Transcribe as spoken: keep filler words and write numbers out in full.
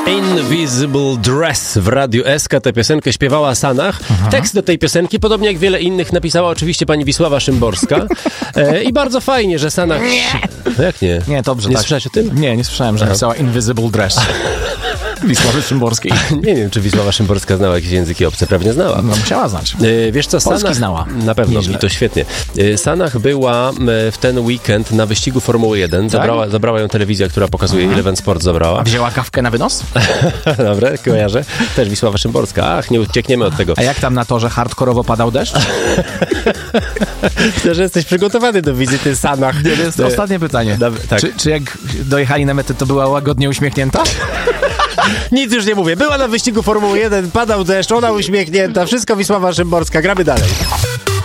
Invisible Dress w Radiu S K. Tę piosenkę śpiewała Sanach. Aha. Tekst do tej piosenki, podobnie jak wiele innych, napisała oczywiście pani Wisława Szymborska. E, I bardzo fajnie, że Sanach... Nie! No jak nie? Nie, dobrze. Nie tak. słyszałeś o tym? Nie, nie słyszałem, że Aha. napisała Invisible Dress. Wisławy Szymborskiej. Nie wiem, czy Wisława Szymborska znała jakieś języki obce. Pewnie znała. No, musiała znać. E, wiesz co, Polski Sanach... znała. Na pewno, Nieźle. i to świetnie. E, Sanach była e, w ten weekend na wyścigu Formuły jeden. Tak? Zabrała, zabrała ją telewizja, która pokazuje, Aha. Eleven Sport zabrała. Wzięła kawkę na wynos? Dobra, kojarzę. Też Wisława Szymborska. Ach, nie uciekniemy od tego. A jak tam na torze hardkorowo padał deszcz? Myślę, że jesteś przygotowany do wizyty Sanach. Nie, to jest ostatnie pytanie. Dob- tak. Czy, czy jak dojechali na metę, to była łagodnie uśmiechnięta? Nic już nie mówię. Była na wyścigu Formuły jeden, padał deszcz, ona uśmiechnięta, wszystko Wisława Szymborska. Gramy dalej.